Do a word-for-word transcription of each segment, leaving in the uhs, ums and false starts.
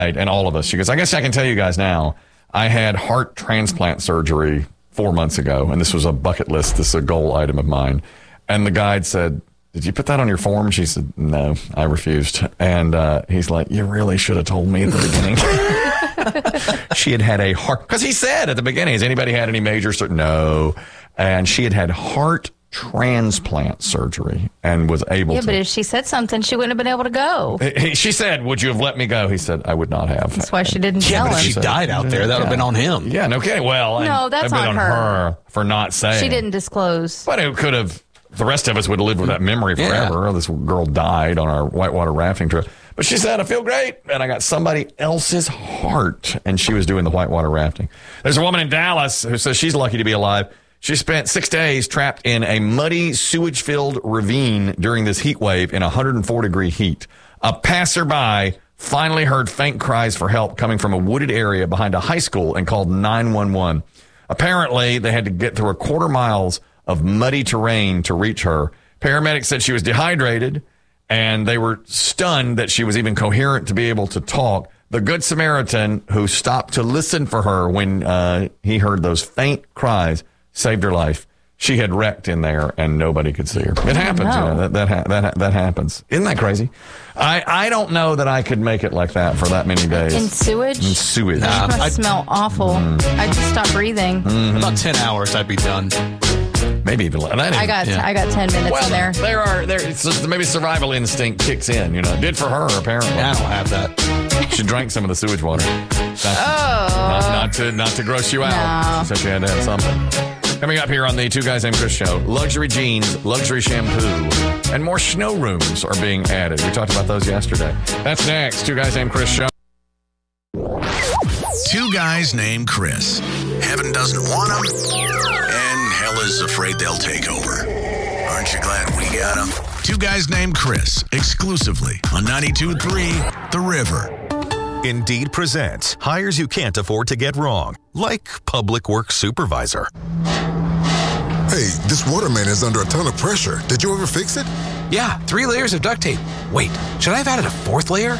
and all of us. She goes, I guess I can tell you guys now, I had heart transplant surgery four months ago, and this was a bucket list. This is a goal item of mine. And the guide said, did you put that on your form? She said, no, I refused. And uh, he's like, you really should have told me at the beginning. She had had a heart, because he said at the beginning, has anybody had any major surgery? No. And she had had heart transplant surgery and was able yeah, to. Yeah, but if she said something, she wouldn't have been able to go. He, she said, would you have let me go? He said, I would not have. That's why she didn't yeah, tell but him. if she said, died out there, that would yeah. have been on him. Yeah, no kidding. Well, no, that's been on, on her. her for not saying. She didn't disclose. But it could have, the rest of us would have lived with that memory forever. Yeah. This girl died on our whitewater rafting trip. But she said, I feel great, and I got somebody else's heart, and she was doing the whitewater rafting. There's a woman in Dallas who says she's lucky to be alive. She spent six days trapped in a muddy, sewage-filled ravine during this heat wave in one hundred four degree heat. A passerby finally heard faint cries for help coming from a wooded area behind a high school and called nine one one. Apparently, they had to get through a quarter miles of muddy terrain to reach her. Paramedics said she was dehydrated, and they were stunned that she was even coherent to be able to talk. The Good Samaritan, who stopped to listen for her when uh, he heard those faint cries, saved her life. She had wrecked in there, and nobody could see her. It happens. You know, that that, ha- that that happens. Isn't that crazy? I, I don't know that I could make it like that for that many days. In sewage? In sewage. That must I'd, smell awful. Mm. I'd just stop breathing. Mm-hmm. About ten hours, I'd be done. Maybe even less. I got yeah. I got ten minutes well, in there. There are there. It's just, maybe survival instinct kicks in. You know, it did for her apparently. Yeah, I don't have that. She drank some of the sewage water. Not, oh, not, not to not to gross you out. No. She said she had to have something. Coming up here on the Two Guys Named Chris show, luxury jeans, luxury shampoo, and more snow rooms are being added. We talked about those yesterday. That's next. Two Guys Named Chris show. Two Guys Named Chris. Heaven doesn't want them, and hell is afraid they'll take over. Aren't you glad we got them? Two Guys Named Chris, exclusively on ninety-two point three The River. Indeed presents hires you can't afford to get wrong, like public works supervisor. Hey, this waterman is under a ton of pressure. Did you ever fix it? Yeah, three layers of duct tape. Wait, should I have added a fourth layer?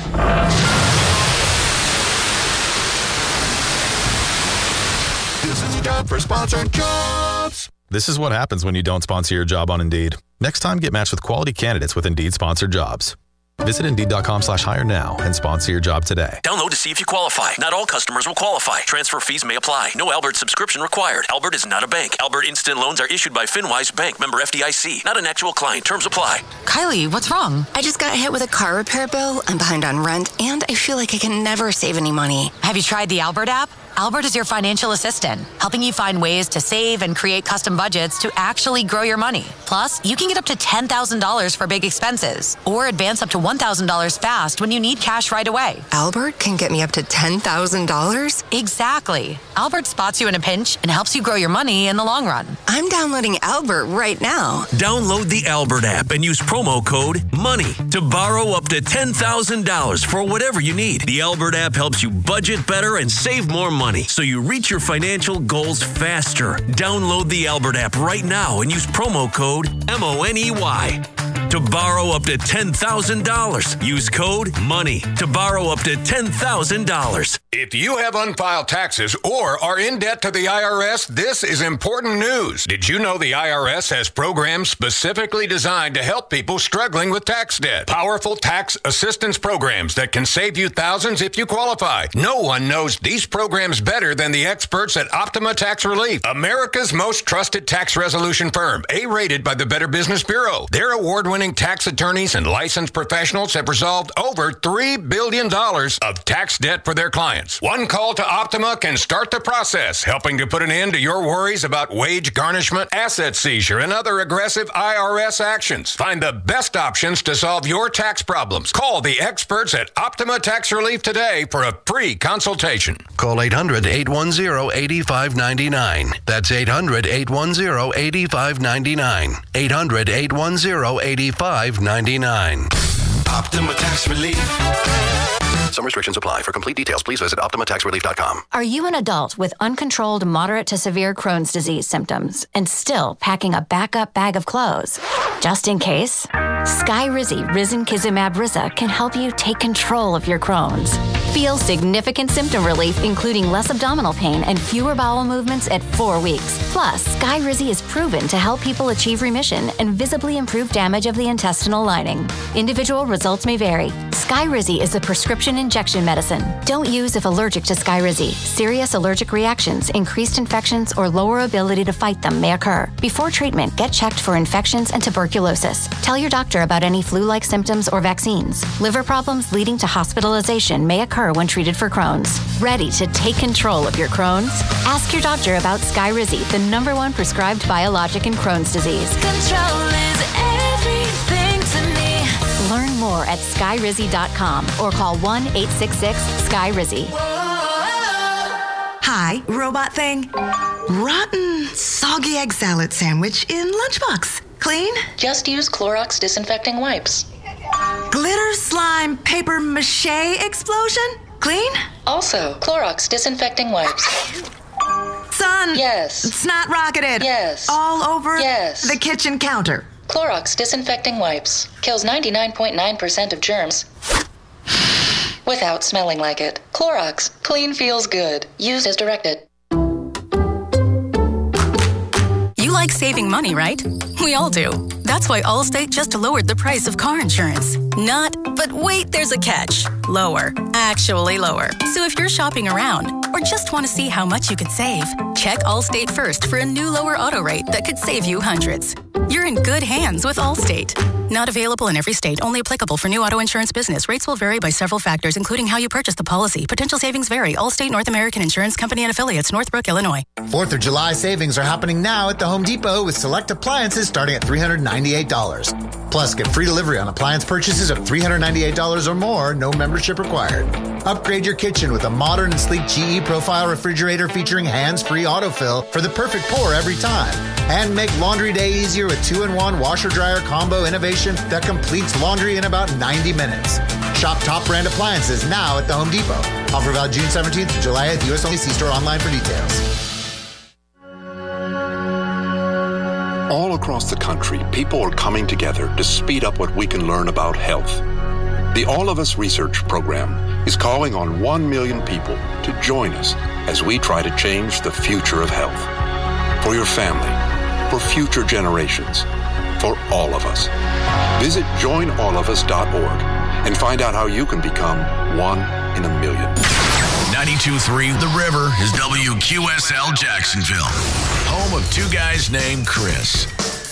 This is a job for sponsored jobs. This is what happens when you don't sponsor your job on Indeed. Next time, get matched with quality candidates with Indeed sponsored jobs. Visit Indeed.com slash hire now and sponsor your job today. Download to see if you qualify. Not all customers will qualify. Transfer fees may apply. No Albert subscription required. Albert is not a bank. Albert Instant Loans are issued by FinWise Bank, member F D I C. Not an actual client. Terms apply. Kylie, what's wrong? I just got hit with a car repair bill. I'm behind on rent, and I feel like I can never save any money. Have you tried the Albert app? Albert is your financial assistant, helping you find ways to save and create custom budgets to actually grow your money. Plus, you can get up to ten thousand dollars for big expenses or advance up to one thousand dollars fast when you need cash right away. Albert can get me up to ten thousand dollars? Exactly. Albert spots you in a pinch and helps you grow your money in the long run. I'm downloading Albert right now. Download the Albert app and use promo code MONEY to borrow up to ten thousand dollars for whatever you need. The Albert app helps you budget better and save more money. Money, so you reach your financial goals faster. Download the Albert app right now and use promo code M O N E Y to borrow up to ten thousand dollars. Use code MONEY to borrow up to ten thousand dollars. If you have unfiled taxes or are in debt to the I R S, this is important news. Did you know the I R S has programs specifically designed to help people struggling with tax debt? Powerful tax assistance programs that can save you thousands if you qualify. No one knows these programs better than the experts at Optima Tax Relief, America's most trusted tax resolution firm, A-rated by the Better Business Bureau. Their award-winning tax attorneys and licensed professionals have resolved over three billion dollars of tax debt for their clients. One call to Optima can start the process, helping to put an end to your worries about wage garnishment, asset seizure, and other aggressive I R S actions. Find the best options to solve your tax problems. Call the experts at Optima Tax Relief today for a free consultation. Call eight hundred, eight one zero, eight five nine nine. That's eight hundred, eight one zero, eight five nine nine. eight hundred, eight one zero, eight five nine nine. Optima Tax Relief. Some restrictions apply. For complete details, please visit Optima Tax Relief dot com. Are you an adult with uncontrolled moderate to severe Crohn's disease symptoms and still packing a backup bag of clothes? Just in case, Skyrizi Risankizumab Riza can help you take control of your Crohn's. Feel significant symptom relief, including less abdominal pain and fewer bowel movements at four weeks. Plus, Skyrizi is proven to help people achieve remission and visibly improve damage of the intestinal lining. Individual results may vary. Skyrizi is a prescription injection medicine. Don't use if allergic to Skyrizi. Serious allergic reactions, increased infections, or lower ability to fight them may occur. Before treatment, get checked for infections and tuberculosis. Tell your doctor about any flu-like symptoms or vaccines. Liver problems leading to hospitalization may occur when treated for Crohn's. Ready to take control of your Crohn's? Ask your doctor about Skyrizi, the number one prescribed biologic in Crohn's disease. Control is everything to me. Learn more at skyrizi dot com or call one eight six six Sky Rizzy. Hi, robot thing. Rotten, soggy egg salad sandwich in lunchbox. Clean? Just use Clorox disinfecting wipes. Glitter slime paper mache explosion? Clean? Also, Clorox disinfecting wipes. Son. Yes. Snot rocketed. Yes. All over yes. the kitchen counter. Clorox disinfecting wipes. Kills ninety-nine point nine percent of germs without smelling like it. Clorox. Clean feels good. Used as directed. You like saving money, right? We all do. That's why Allstate just lowered the price of car insurance. Not, but wait, there's a catch. Lower. Actually lower. So if you're shopping around or just want to see how much you could save, check Allstate first for a new lower auto rate that could save you hundreds. You're in good hands with Allstate. Not available in every state. Only applicable for new auto insurance business. Rates will vary by several factors, including how you purchase the policy. Potential savings vary. Allstate North American Insurance Company and Affiliates, Northbrook, Illinois. fourth of July savings are happening now at the Home Depot with select appliances starting at three hundred ninety-eight dollars. Plus, get free delivery on appliance purchases of three hundred ninety-eight dollars or more, no membership required. Upgrade your kitchen with a modern and sleek G E Profile refrigerator featuring hands-free autofill for the perfect pour every time. And make laundry day easier with two-in-one washer-dryer combo innovation that completes laundry in about ninety minutes. Shop top brand appliances now at the Home Depot. Offer valid June seventeenth to July eighth. U S only. See store online for details. All across the country, people are coming together to speed up what we can learn about health. The All of Us Research Program is calling on one million people to join us as we try to change the future of health. For your family, for future generations, for all of us. Visit join all of us dot org and find out how you can become one in a million. ninety-two point three The River is W Q S L Jacksonville, home of two guys named Chris.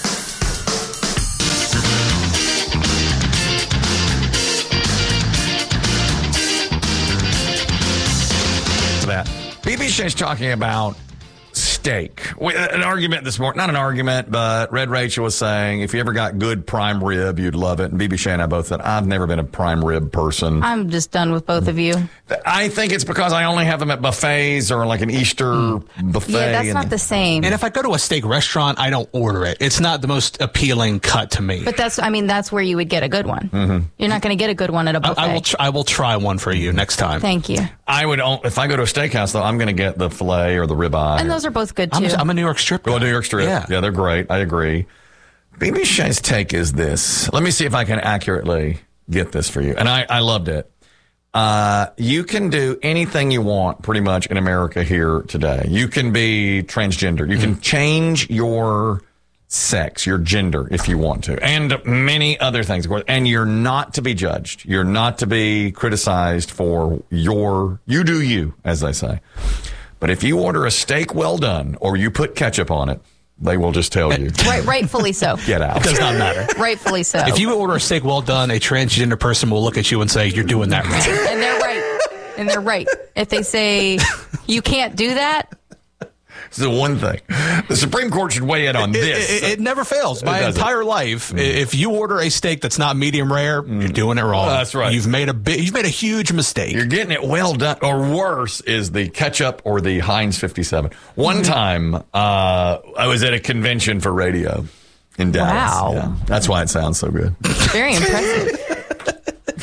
That B B Shane's talking about steak. An argument this morning, not an argument, but Red Rachel was saying if you ever got good prime rib, you'd love it. And B B Shane and I both said, I've never been a prime rib person. I'm just done with both of you. I think it's because I only have them at buffets or like an Easter mm. buffet. Yeah, that's and, not the same. And if I go to a steak restaurant, I don't order it. It's not the most appealing cut to me. But that's, I mean, that's where you would get a good one. Mm-hmm. You're not going to get a good one at a buffet. I, I will. Tr- I will try one for you next time. Thank you. I would, if I go to a steakhouse though, I'm going to get the filet or the ribeye. And those are both good too. I'm a, I'm a New York strip guy. Well, New York strip. Yeah. yeah, they're great. I agree. B B Shane's take is this. Let me see if I can accurately get this for you. And I, I loved it. Uh, you can do anything you want pretty much in America here today. You can be transgender. You can change your sex, your gender, if you want to, and many other things. And you're not to be judged. You're not to be criticized for your, you do you, as they say. But if you order a steak well done or you put ketchup on it, they will just tell you. Right, rightfully so. Get out. It does not matter. Rightfully so. If you order a steak well done, a transgender person will look at you and say, you're doing that wrong. And they're right. And they're right. If they say, you can't do that. This is the one thing. The Supreme Court should weigh in on this. It, it, it never fails. My entire life, mm. if you order a steak that's not medium rare, mm. you're doing it wrong. Oh, that's right. You've made a big, you've made a huge mistake. You're getting it well done. Or worse is the ketchup or the Heinz fifty-seven. One time, uh, I was at a convention for radio in Dallas. Wow. Yeah, that's why it sounds so good. Very impressive.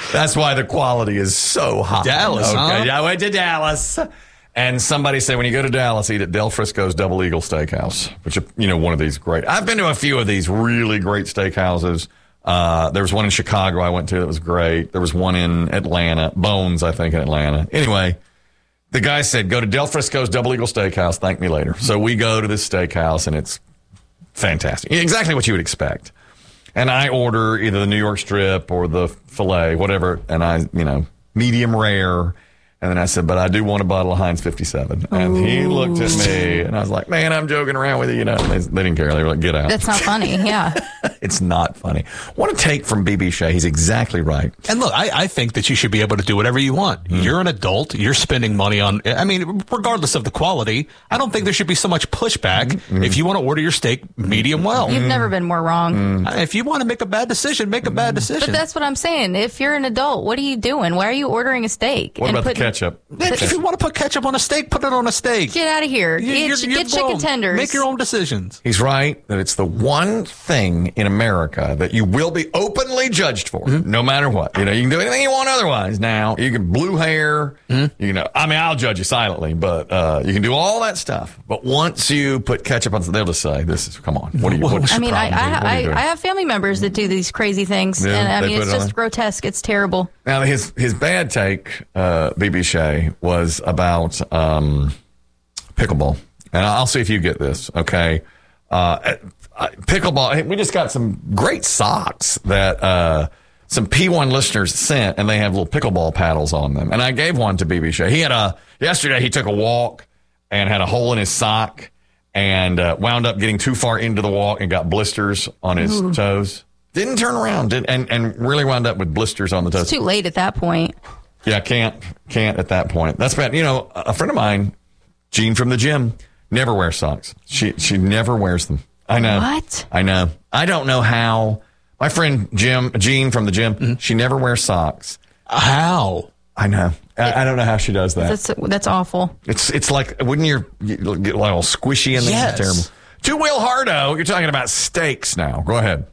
That's why the quality is so high. Dallas, okay. huh? I went to Dallas. And somebody said, when you go to Dallas, eat at Del Frisco's Double Eagle Steakhouse, which, you know, one of these great. I've been to a few of these really great steakhouses. Uh, there was one in Chicago I went to that was great. There was one in Atlanta, Bones, I think, in Atlanta. Anyway, the guy said, go to Del Frisco's Double Eagle Steakhouse. Thank me later. So we go to this steakhouse, and it's fantastic. Exactly what you would expect. And I order either the New York strip or the filet, whatever, and I, you know, medium rare. And then I said, but I do want a bottle of Heinz fifty-seven. And Ooh. He looked at me, and I was like, man, I'm joking around with you. You know, they, they didn't care. They were like, get out. That's not funny, yeah. It's not funny. What a take from B B Shea. He's exactly right. And look, I, I think that you should be able to do whatever you want. Mm. You're an adult. You're spending money on, I mean, regardless of the quality, I don't think there should be so much pushback mm-hmm. if you want to order your steak medium well. You've mm. never been more wrong. Mm. If you want to make a bad decision, make a bad decision. But that's what I'm saying. If you're an adult, what are you doing? Why are you ordering a steak? What and about put, the ketchup? If you want to put ketchup on a steak, put it on a steak. Get out of here. You, get you're, you're get chicken wrong. tenders. Make your own decisions. He's right that it's the one thing in America that you will be openly judged for, mm-hmm. no matter what. You know, you can do anything you want otherwise now. You can blue hair. Mm-hmm. You know, I mean, I'll judge you silently, but uh, you can do all that stuff. But once you put ketchup on, they'll just say, "This is come on. What are you?" What's I your mean, I problem, I, I, I have family members that do these crazy things, Yeah, and I they mean, put it's it just on. grotesque. It's terrible. Now, his his bad take, uh, B B Shea, was about um, pickleball, and I'll see if you get this. Okay, uh, pickleball. We just got some great socks that uh, some P one listeners sent, and they have little pickleball paddles on them. And I gave one to B B Shea. He had a yesterday. He took a walk and had a hole in his sock, and uh, wound up getting too far into the walk and got blisters on his Ooh. toes. Didn't turn around, did, and and really wound up with blisters on the toes. It's too late at that point. Yeah, can't can't at that point. That's bad. You know, a friend of mine, Jean from the gym, never wears socks. She she never wears them. I know. What? I know. I don't know how. My friend Jim, Jean from the gym, mm-hmm. she never wears socks. How? I know. I, I don't know how she does that. That's that's awful. It's it's like wouldn't your you get a little squishy in there? Yes. Terrible. To Will Hardo, you're talking about steaks now. Go ahead.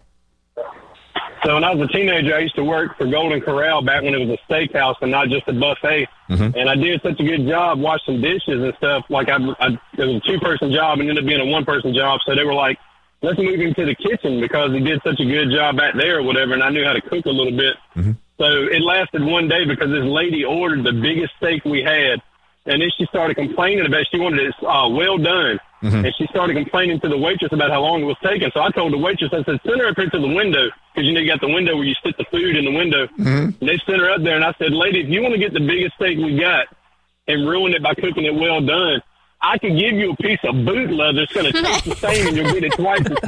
So when I was a teenager, I used to work for Golden Corral back when it was a steakhouse and not just a buffet. Mm-hmm. And I did such a good job washing dishes and stuff. Like I, I, it was a two-person job and ended up being a one-person job. So they were like, let's move him to the kitchen because he did such a good job back there or whatever. And I knew how to cook a little bit. Mm-hmm. So it lasted one day because this lady ordered the biggest steak we had. And then she started complaining about it. She wanted it uh, well done. Mm-hmm. And she started complaining to the waitress about how long it was taking. So I told the waitress, I said, send her up here to the window. Because, you know, you got the window where you stick the food in the window. Mm-hmm. And they sent her up there. And I said, lady, if you want to get the biggest steak we got and ruin it by cooking it well done, I could give you a piece of boot leather. It's going to taste the same and you'll get it twice as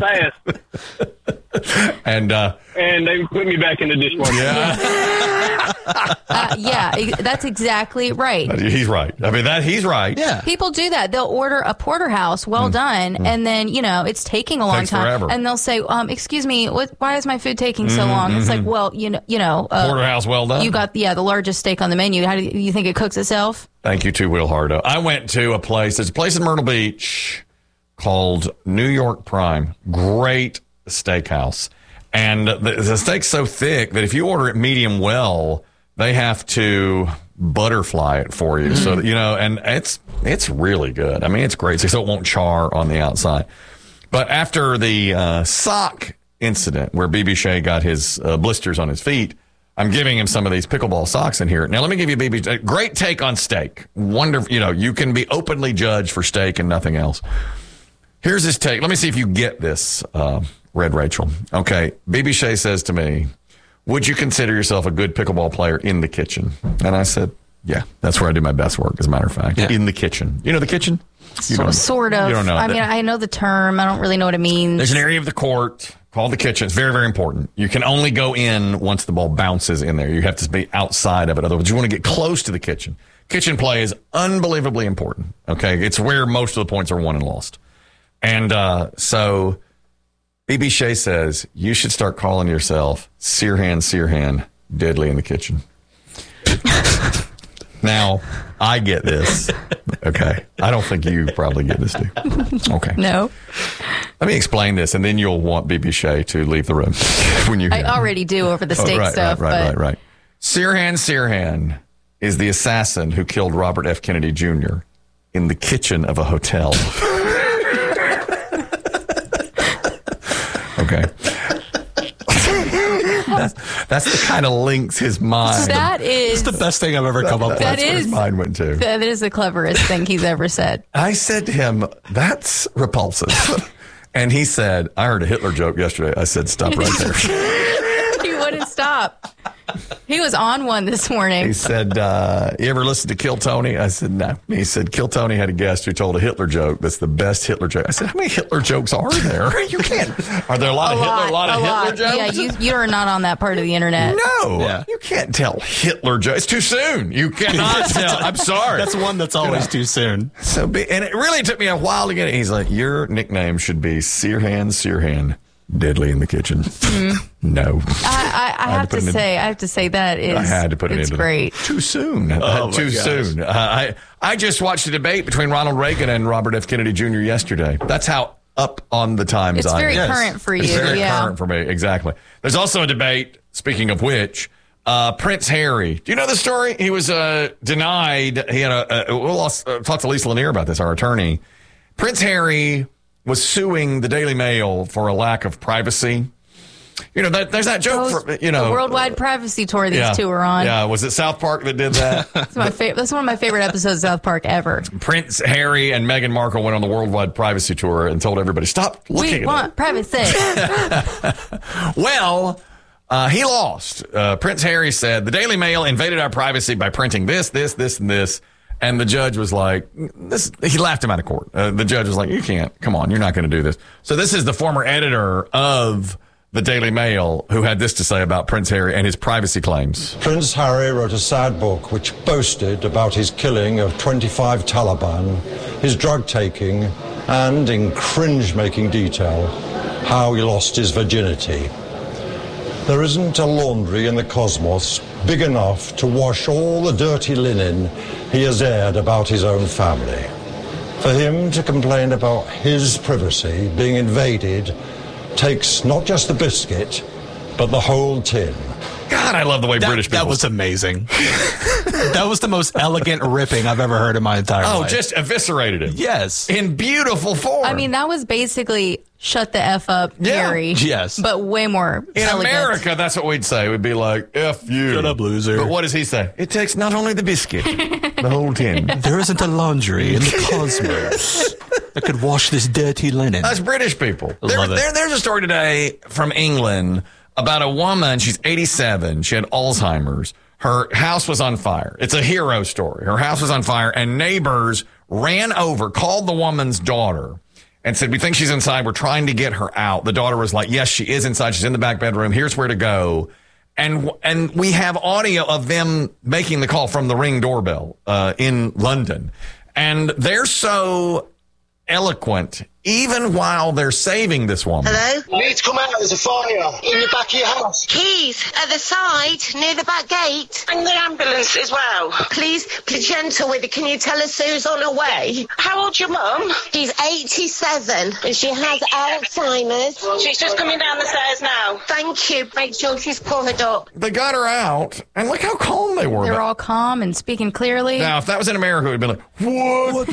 fast. And uh, and they put me back in the dishwasher. Yeah. uh, yeah, that's exactly right. He's right. I mean, that he's right. Yeah. People do that. They'll order a porterhouse, well mm. done, mm. and then, you know, it's taking a long Takes time. Forever. And they'll say, um, excuse me, what, why is my food taking so long? Mm-hmm. It's like, well, you know, you know, uh, porterhouse, well done. You got, yeah, the largest steak on the menu. How do you, you think it cooks itself? Thank you to Will Hardo. I went to a place, there's a place in Myrtle Beach called New York Prime. Great steakhouse. And the, the steak's so thick that if you order it medium well, they have to butterfly it for you. Mm. So, you know, and it's it's really good. I mean, it's great. So it won't char on the outside. But after the uh, sock incident where B B Shea got his uh, blisters on his feet, I'm giving him some of these pickleball socks in here. Now, let me give you B B Shea. Great take on steak. Wonderful. You know, you can be openly judged for steak and nothing else. Here's his take. Let me see if you get this, uh, Red Rachel. Okay. B B Shea says to me, would you consider yourself a good pickleball player in the kitchen? And I said, yeah, that's where I do my best work, as a matter of fact. Yeah. In the kitchen. You know the kitchen? You so, sort of. You don't know. I mean, I know the term. I don't really know what it means. There's an area of the court called the kitchen. It's very, very important. You can only go in once the ball bounces in there. You have to be outside of it. Otherwise, you want to get close to the kitchen. Kitchen play is unbelievably important. Okay. It's where most of the points are won and lost. And uh, so B B Shea says you should start calling yourself Sirhan Sirhan Deadly in the Kitchen. Now, I get this. Okay. I don't think you probably get this, too. Okay. No. Let me explain this, and then you'll want B B Shea to leave the room when you. I already do over the steak oh, right, stuff. Right, right, but... right, right. Sirhan Sirhan is the assassin who killed Robert F. Kennedy Junior in the kitchen of a hotel. Okay. That's, that's the kind of links his mind. That is It's the best thing I've ever come up with. That That's where his is- mind went to. That is the cleverest thing he's ever said. I said to him, that's repulsive. And he said, I heard a Hitler joke yesterday. I said, stop right there. He wouldn't stop. He was on one this morning. He said, uh, you ever listen to Kill Tony? I said, no. He said, Kill Tony had a guest who told a Hitler joke. That's the best Hitler joke. I said, how many Hitler jokes are there? You can't. Are there a lot a of Hitler, lot, a lot of a Hitler lot. jokes? Yeah, you, you are not on that part of the internet. No, Yeah. you can't tell Hitler jokes. It's too soon. You cannot tell. I'm sorry. That's one that's always too soon. So, be, and it really took me a while to get it. He's like, your nickname should be Sirhan Sirhan, deadly in the kitchen. Mm. No, I, I, I have put to it in- say, I have to say that is I had to put it it's into great. Too soon. Oh, Uh, my too gosh. soon. Uh, I I just watched a debate between Ronald Reagan and Robert F. Kennedy Junior yesterday. That's how up on the times It's I very am. current for It's you, very yeah. current for me. Exactly. There's also a debate. Speaking of which, uh, Prince Harry. Do you know the story? He was uh, denied. He had a. a we'll also, uh, talk to Lisa Lanier about this, our attorney. Prince Harry was suing the Daily Mail for a lack of privacy. You know, that, there's that joke Those- for, you know. the worldwide privacy tour these yeah, two were on. Yeah, was it South Park that did that? That's, my favorite. That's one of my favorite episodes of South Park ever. Prince Harry and Meghan Markle went on the worldwide privacy tour and told everybody, stop looking We at want privacy. it. Well, uh, he lost. Uh, Prince Harry said, the Daily Mail invaded our privacy by printing this, this, this, and this. And the judge was like, "This." He laughed him out of court. Uh, the judge was like, you can't. Come on, you're not going to do this. So this is the former editor of the Daily Mail who had this to say about Prince Harry and his privacy claims. Prince Harry wrote a sad book which boasted about his killing of twenty-five Taliban, his drug taking, and, in cringe-making detail, how he lost his virginity. There isn't a laundry in the cosmos big enough to wash all the dirty linen he has aired about his own family. For him to complain about his privacy being invaded takes not just the biscuit, but the whole tin. God, I love the way That, British people... that was amazing. That was the most elegant ripping I've ever heard in my entire Oh, life. just eviscerated him. Yes. In beautiful form. I mean, that was basically shut the F up, Yeah. Harry. Yes. But way more In elegant. America, that's what we'd say. We'd be like, F you. Shut up, loser. But what does he say? It takes not only the biscuit, the whole tin. There isn't a laundry in the cosmos that could wash this dirty linen. That's British people. I There, love it. there- there's a story today from England about a woman. She's eighty-seven. She had Alzheimer's. Her house was on fire. It's a hero story. Her house was on fire, and neighbors ran over, called the woman's daughter, and said, we think she's inside. We're trying to get her out. The daughter was like, yes, she is inside. She's in the back bedroom. Here's where to go. And and we have audio of them making the call from the Ring doorbell uh, in London. And they're so eloquent, even while they're saving this woman. Hello? You need to come out. There's a fire in the back of your house. Keys at the side, near the back gate. And the ambulance as well. Please be gentle with it. Can you tell us who's on her way? How old's your mum? She's eighty-seven and she has Alzheimer's. She's just coming down the stairs now. Thank you. Make sure she's covered up. They got her out, and look how calm they were. They're all calm and speaking clearly. Now, if that was in America, it would be like, what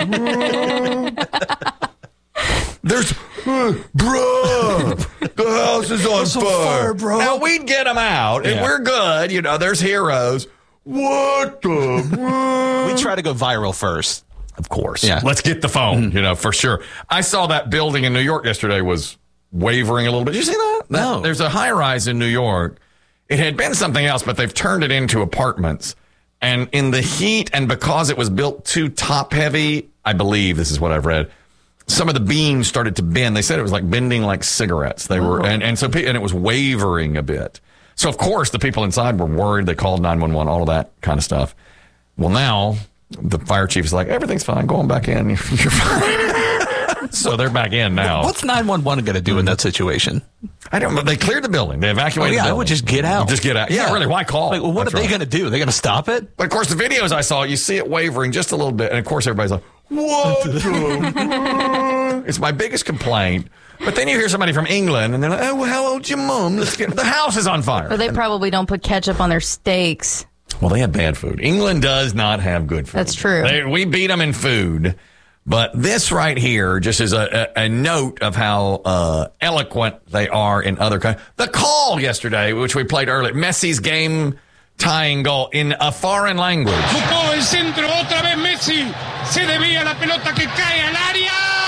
the? There's, uh, bruh, the house is on It's on fire. fire, bro. Now, we'd get them out, and Yeah. we're good. You know, there's heroes. What the? We try to go viral first. Of course. Yeah. Let's get the phone, you know, for sure. I saw that building in New York yesterday was wavering a little bit. Did you see that? That- No. There's a high rise in New York. It had been something else, but they've turned it into apartments. And in the heat, and because it was built too top heavy, I believe this is what I've read, some of the beams started to bend. They said it was like bending like cigarettes. They were, and, and so, pe- and it was wavering a bit. So of course the people inside were worried. They called nine one one, all of that kind of stuff. Well, now the fire chief is like, everything's fine. Go on back in. You're, you're fine. So they're back in now. What's nine one one going to do in that situation? I don't know. They cleared the building. They evacuated Oh, yeah, the I building. would just get out. Just get out. Yeah, Yeah. really. Why call? Like, well, what That's are they right. going to do? They're going to stop it? But of course, the videos I saw, you see it wavering just a little bit. And of course, everybody's like, What? the- it's my biggest complaint. But then you hear somebody from England, and they're like, oh, well, how old's your mom? Let's get the house is on fire. Or they probably don't put ketchup on their steaks. Well, they have bad food. England does not have good food. That's true. They, we beat them in food. But this right here just is a, a, a note of how uh, eloquent they are in other countries. The call yesterday, which we played earlier, Messi's game-tying goal in a foreign language. Buscó el centro, otra vez Messi. Se desvía la pelota que cae al área.